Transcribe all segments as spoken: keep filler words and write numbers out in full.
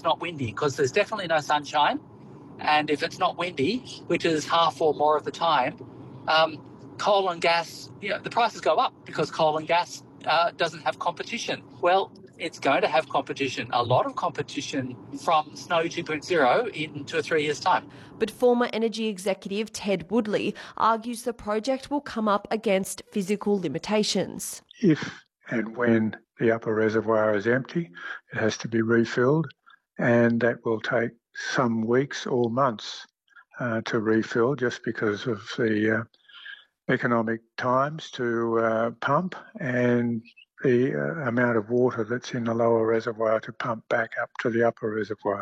not windy, because there's definitely no sunshine. And if it's not windy, which is half or more of the time, um, coal and gas, you know, the prices go up because coal and gas uh, doesn't have competition. Well, it's going to have competition, a lot of competition from Snowy two point oh in two or three years' time. But former energy executive Ted Woodley argues the project will come up against physical limitations. If and when the upper reservoir is empty, it has to be refilled, and that will take some weeks or months uh, to refill just because of the uh, economic times to uh, pump and the uh, amount of water that's in the lower reservoir to pump back up to the upper reservoir.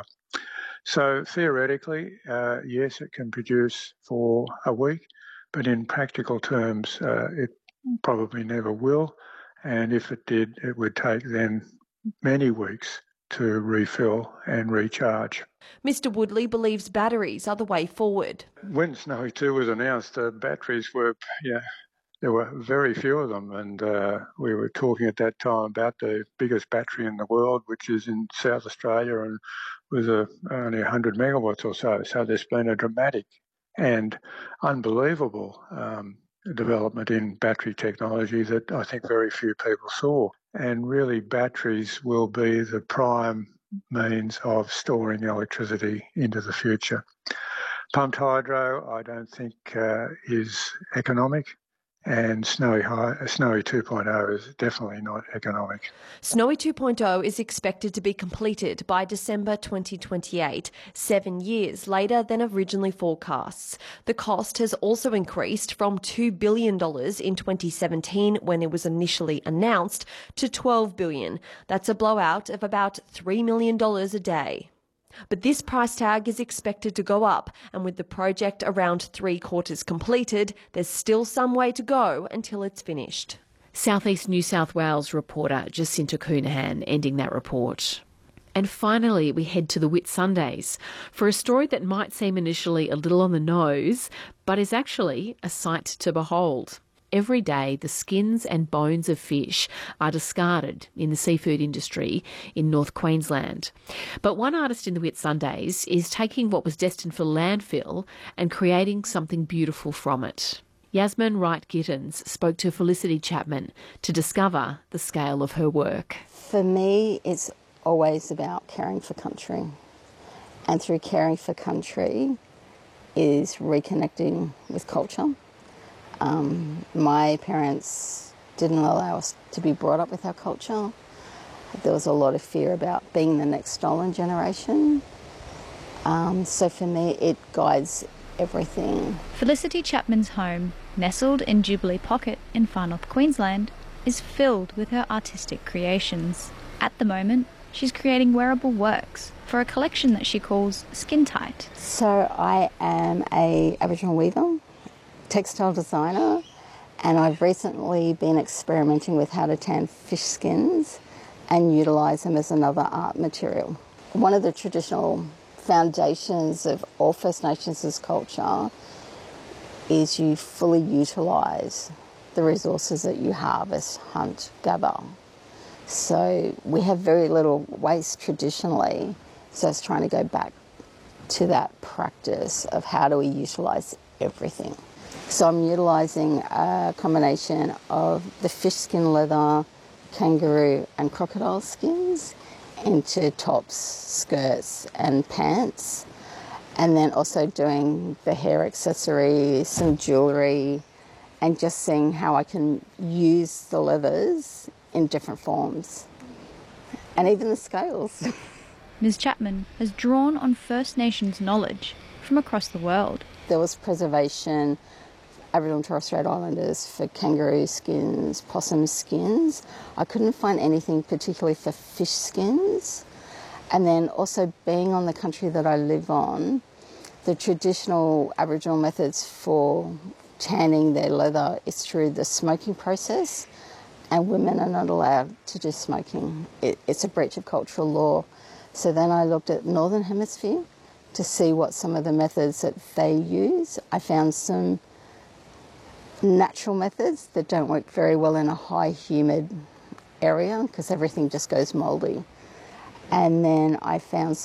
So theoretically, uh, yes, it can produce for a week, but in practical terms, uh, it probably never will. And if it did, it would take then many weeks to refill and recharge. Mister Woodley believes batteries are the way forward. When Snowy two was announced, uh, batteries were, yeah, there were very few of them, and uh, we were talking at that time about the biggest battery in the world, which is in South Australia and was a, only one hundred megawatts or so. So there's been a dramatic and unbelievable um, development in battery technology that I think very few people saw. And really, batteries will be the prime means of storing electricity into the future. Pumped hydro, I don't think uh, is economic. And Snowy, High, Snowy two point oh is definitely not economic. Snowy two point oh is expected to be completed by December twenty twenty-eight, seven years later than originally forecasts. The cost has also increased from two billion dollars in twenty seventeen, when it was initially announced, to twelve billion dollars. That's a blowout of about three million dollars a day. But this price tag is expected to go up, and with the project around three quarters completed, there's still some way to go until it's finished. South East New South Wales reporter Jacinta Coonahan ending that report. And finally, we head to the Whitsundays for a story that might seem initially a little on the nose, but is actually a sight to behold. Every day, the skins and bones of fish are discarded in the seafood industry in North Queensland. But one artist in the Whitsundays is taking what was destined for landfill and creating something beautiful from it. Yasmin Wright-Gittins spoke to Felicity Chapman to discover the scale of her work. For me, it's always about caring for country. And through caring for country is reconnecting with culture. Um, my parents didn't allow us to be brought up with our culture. There was a lot of fear about being the next stolen generation. Um, so for me, it guides everything. Felicity Chapman's home, nestled in Jubilee Pocket in Far North Queensland, is filled with her artistic creations. At the moment, she's creating wearable works for a collection that she calls Skin Tight. So I am a Aboriginal weaver, textile designer, and I've recently been experimenting with how to tan fish skins and utilise them as another art material. One of the traditional foundations of all First Nations' culture is you fully utilise the resources that you harvest, hunt, gather. So we have very little waste traditionally, so it's trying to go back to that practice of how do we utilise everything. So I'm utilising a combination of the fish skin leather, kangaroo and crocodile skins into tops, skirts and pants, and then also doing the hair accessories, some jewellery, and just seeing how I can use the leathers in different forms, and even the scales. Miz Chapman has drawn on First Nations knowledge from across the world. There was preservation, Aboriginal and Torres Strait Islanders, for kangaroo skins, possum skins. I couldn't find anything particularly for fish skins. And then also being on the country that I live on, the traditional Aboriginal methods for tanning their leather is through the smoking process, and women are not allowed to do smoking. It, it's a breach of cultural law. So then I looked at Northern Hemisphere to see what some of the methods that they use. I found some natural methods that don't work very well in a high humid area because everything just goes mouldy. And then I found